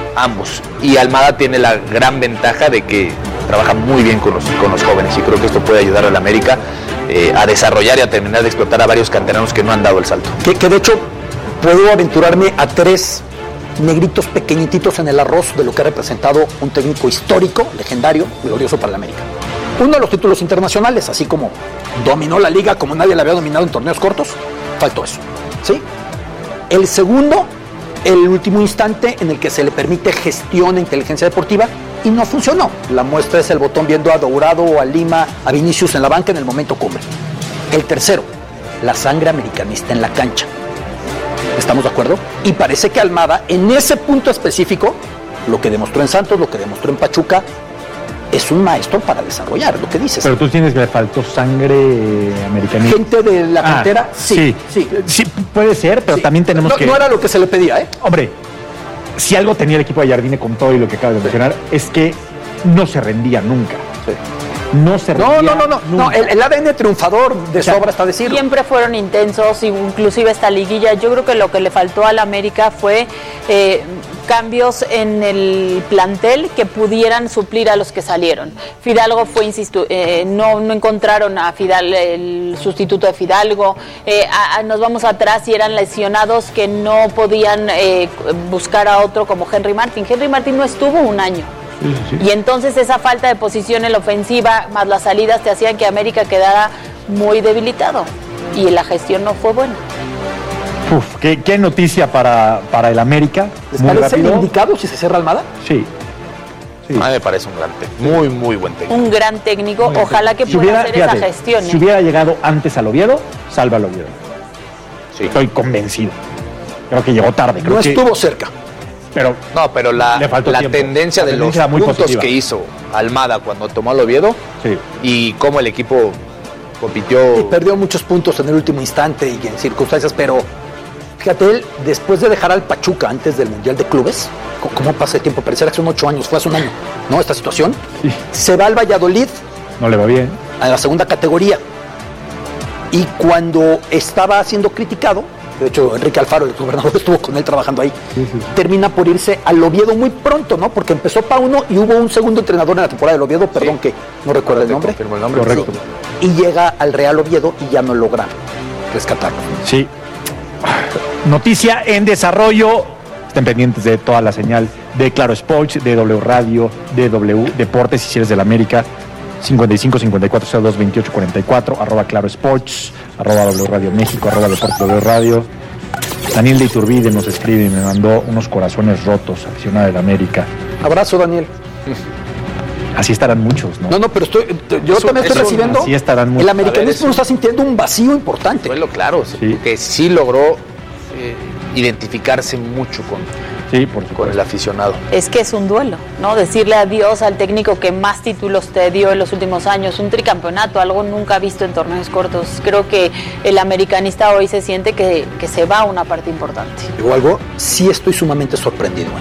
ambos. Y Almada tiene la gran ventaja de que trabaja muy bien con los jóvenes, y creo que esto puede ayudar al América a desarrollar y a terminar de explotar a varios canteranos que no han dado el salto. Que de hecho puedo aventurarme a 3 negritos pequeñititos en el arroz de lo que ha representado un técnico histórico, legendario, glorioso para el América. Uno de los títulos internacionales, así como dominó la liga como nadie la había dominado en torneos cortos, faltó eso, ¿sí? El segundo, el último instante en el que se le permite gestión e inteligencia deportiva, y no funcionó. La muestra es el botón viendo a Dourado o a Lima, a Vinicius en la banca en el momento cumbre. El tercero, la sangre americanista en la cancha. ¿Estamos de acuerdo? Y parece que Almada, en ese punto específico, lo que demostró en Santos, lo que demostró en Pachuca, es un maestro para desarrollar, lo que dices. Pero tú tienes que le faltó sangre americanista. Gente de la cantera, sí. Puede ser, pero sí, también tenemos que... No era lo que se le pedía, ¿eh? Hombre, si algo tenía el equipo de Jardine con todo y lo que acabas de mencionar, es que no se rendía nunca. Sí. No se rendía. No, el ADN triunfador de sobra está decirlo. Siempre fueron intensos, inclusive esta liguilla. Yo creo que lo que le faltó al América fue cambios en el plantel que pudieran suplir a los que salieron. Fidalgo fue, insisto, no encontraron a Fidalgo, el sustituto de Fidalgo. Nos vamos atrás y eran lesionados que no podían buscar a otro como Henry Martin. Henry Martin no estuvo un año. Sí. Y entonces esa falta de posición en la ofensiva más las salidas te hacían que América quedara muy debilitado, y la gestión no fue buena. Qué noticia para el América. ¿Les parece indicado si se cierra Almada? Sí. A mí me parece un gran técnico, muy buen técnico. Un gran técnico, ojalá que pueda hacer esa gestión. Si hubiera llegado antes al Oviedo, salva al Oviedo. Sí. Estoy convencido. Creo que llegó tarde. No estuvo cerca. Pero la tendencia de los puntos positiva que hizo Almada cuando tomó al Oviedo, sí, y cómo el equipo compitió. Y perdió muchos puntos en el último instante y en circunstancias, pero fíjate, él después de dejar al Pachuca antes del Mundial de Clubes, ¿cómo pasa el tiempo? Pareciera que son 8 años, fue hace un año, ¿no? Esta situación. Sí. Se va al Valladolid. No le va bien. A la segunda categoría. Y cuando estaba siendo criticado, de hecho Enrique Alfaro, el gobernador, estuvo con él trabajando ahí, sí. Termina por irse al Oviedo muy pronto, ¿no? Porque empezó Pauno y hubo un segundo entrenador en la temporada del Oviedo, perdón, sí, que no recuerdo el nombre. Correcto. Sí. Y llega al Real Oviedo y ya no logra rescatarlo. Sí. Noticia en desarrollo. Estén pendientes de toda la señal de Claro Sports, de W Radio, de W Deportes, si eres del América. 55-54-02-28-44, @Claro Sports, @W Radio México, @Deportes W Radio. Daniel de Iturbide nos escribe y me mandó unos corazones rotos, aficionado del América. Abrazo, Daniel. Así estarán muchos, ¿no? No, pero yo también estoy recibiendo. Así estarán muchos. El americanismo nos está sintiendo un vacío importante. Bueno, claro, sí. Que sí logró identificarse mucho con el aficionado. Es que es un duelo, ¿no? Decirle adiós al técnico que más títulos te dio en los últimos años, un tricampeonato, algo nunca visto en torneos cortos. Creo que el americanista hoy se siente que se va una parte importante. Digo algo, sí estoy sumamente sorprendido.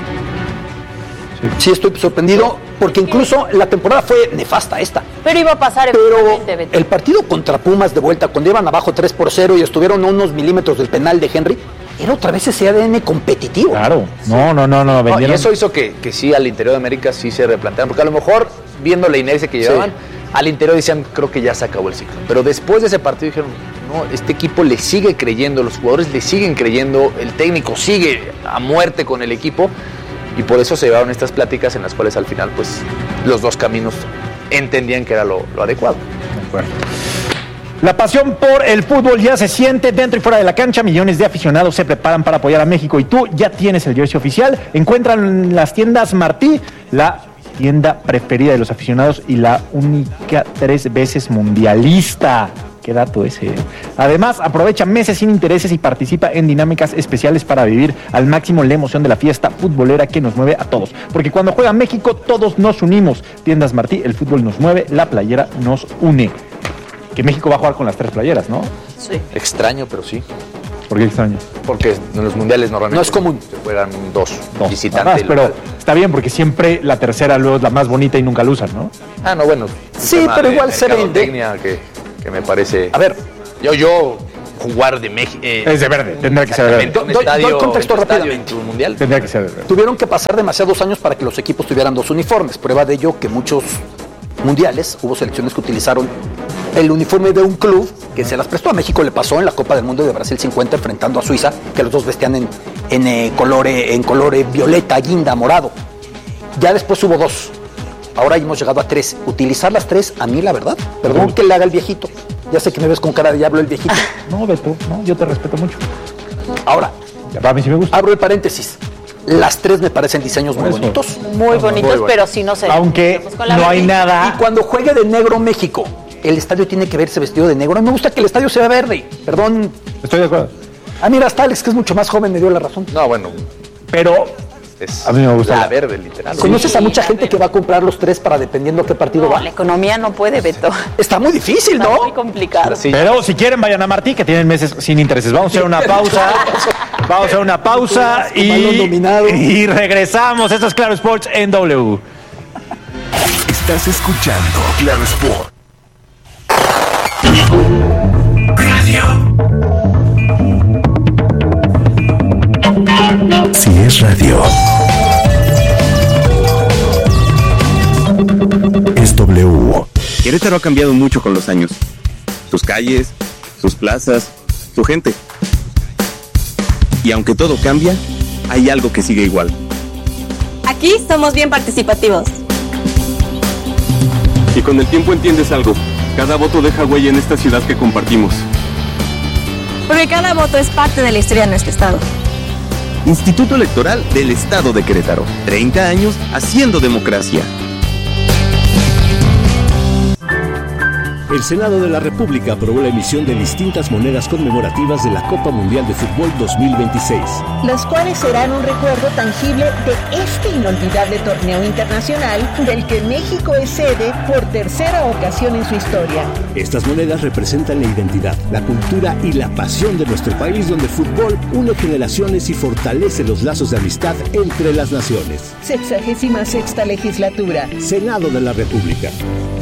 Sí estoy sorprendido, porque incluso la temporada fue nefasta esta. Pero iba a pasar eventualmente. El partido contra Pumas de vuelta, cuando iban abajo 3-0 y estuvieron a unos milímetros del penal de Henry, era otra vez ese ADN competitivo. Claro, no. Y eso hizo que sí, al interior de América sí se replantearon, porque a lo mejor, viendo la inercia que llevaban, al interior decían, creo que ya se acabó el ciclo. Pero después de ese partido dijeron, no, este equipo le sigue creyendo, los jugadores le siguen creyendo, el técnico sigue a muerte con el equipo, y por eso se llevaron estas pláticas en las cuales al final, pues, los dos caminos entendían que era lo adecuado. De acuerdo. La pasión por el fútbol ya se siente dentro y fuera de la cancha. Millones de aficionados se preparan para apoyar a México y tú ya tienes el jersey oficial. Encuentran en las tiendas Martí, la tienda preferida de los aficionados y la única 3 veces mundialista. Qué dato ese. Además, aprovecha meses sin intereses y participa en dinámicas especiales para vivir al máximo la emoción de la fiesta futbolera que nos mueve a todos. Porque cuando juega México, todos nos unimos. Tiendas Martí, el fútbol nos mueve, la playera nos une. Que México va a jugar con las 3 playeras, ¿no? Sí. Extraño, pero sí. ¿Por qué extraño? Porque en los mundiales normalmente no es común. Se juegan 2 visitantes. Pero está bien, porque siempre la tercera luego es la más bonita y nunca la usan, ¿no? Ah, no, bueno. Sí, pero igual se vende. Que me parece. A ver, yo jugar de México. Es de verde, tendrá que ser de verde. Doy contexto rápidamente. En tu mundial. Tendría que ser de verde. Tuvieron que pasar demasiados años para que los equipos tuvieran 2 uniformes. Prueba de ello que muchos mundiales hubo selecciones que utilizaron el uniforme de un club que se las prestó. A México le pasó en la Copa del Mundo de Brasil 50 enfrentando a Suiza, que los dos vestían en color violeta, guinda, morado. Ya después hubo 2. Ahora hemos llegado a 3. Utilizar las 3, a mí la verdad, perdón que le haga el viejito. Ya sé que me ves con cara de diablo el viejito. No, Beto, no, yo te respeto mucho. Ahora, A mí sí me gusta. abro el paréntesis. Las 3 me parecen diseños muy bonitos. Muy bonitos, pero si no se... Aunque no hay nada. Y cuando juegue de negro México, el estadio tiene que verse vestido de negro. A mí me gusta que el estadio sea verde. Perdón. Estoy de acuerdo. Mira, hasta Alex, que es mucho más joven, me dio la razón. No, bueno, Pero a mí me gusta la verde, literal. ¿Conoces a mucha gente que va a comprar los 3 para dependiendo qué partido No, va? la economía no puede, Beto. Está muy difícil, Está ¿no? muy complicado. Sí. Pero si quieren, vayan a Martí, que tienen meses sin intereses. Vamos a hacer una pausa. Vamos a hacer una pausa Balón dominado. y regresamos. Esto es Claro Sports en W. Estás escuchando Claro Sport. Radio. Si es radio, es W. Querétaro ha cambiado mucho con los años. Sus calles, sus plazas, su gente. Y aunque todo cambia, hay algo que sigue igual. Aquí somos bien participativos. Y con el tiempo entiendes algo. Cada voto deja huella en esta ciudad que compartimos. Porque cada voto es parte de la historia de nuestro estado. Instituto Electoral del Estado de Querétaro. 30 años haciendo democracia. El Senado de la República aprobó la emisión de distintas monedas conmemorativas de la Copa Mundial de Fútbol 2026. Los cuales serán un recuerdo tangible de este inolvidable torneo internacional del que México es sede por tercera ocasión en su historia. Estas monedas representan la identidad, la cultura y la pasión de nuestro país, donde el fútbol une generaciones y fortalece los lazos de amistad entre las naciones. 66ª legislatura. Senado de la República.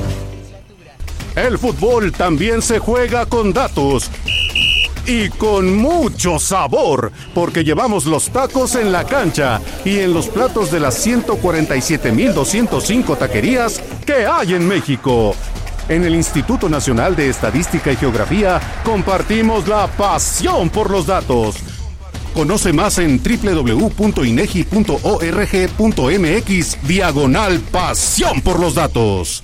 El fútbol también se juega con datos y con mucho sabor, porque llevamos los tacos en la cancha y en los platos de las 147,205 taquerías que hay en México. En el Instituto Nacional de Estadística y Geografía compartimos la pasión por los datos. Conoce más en www.inegi.org.mx/pasión por los datos.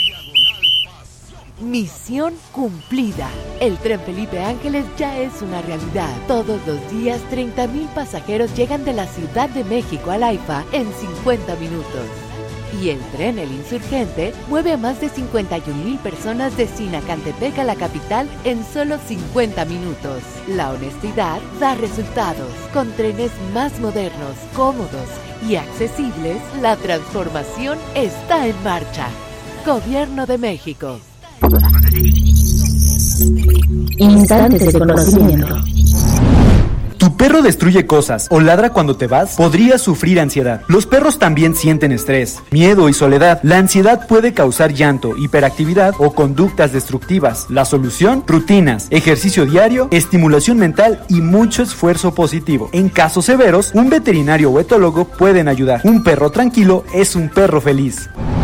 Misión cumplida. El tren Felipe Ángeles ya es una realidad. Todos los días 30,000 pasajeros llegan de la Ciudad de México al AIFA en 50 minutos. Y el tren El Insurgente mueve a más de 51,000 personas de Sinacantepec a la capital en solo 50 minutos. La honestidad da resultados. Con trenes más modernos, cómodos y accesibles, la transformación está en marcha. Gobierno de México. Instantes de conocimiento. ¿Tu perro destruye cosas o ladra cuando te vas? Podrías sufrir ansiedad. Los perros también sienten estrés, miedo y soledad. La ansiedad puede causar llanto, hiperactividad o conductas destructivas. La solución: rutinas, ejercicio diario, estimulación mental y mucho esfuerzo positivo. En casos severos, un veterinario o etólogo pueden ayudar. Un perro tranquilo es un perro feliz.